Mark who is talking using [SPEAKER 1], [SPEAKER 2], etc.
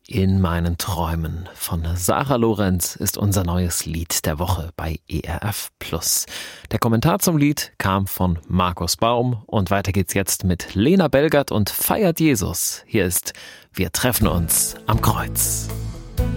[SPEAKER 1] In meinen Träumen von Sarah Lorenz ist unser neues Lied der Woche bei ERF Plus. Der Kommentar zum Lied kam von Markus Baum und weiter geht's jetzt mit Lena Belgert und Feiert Jesus. Hier ist Wir treffen uns am Kreuz.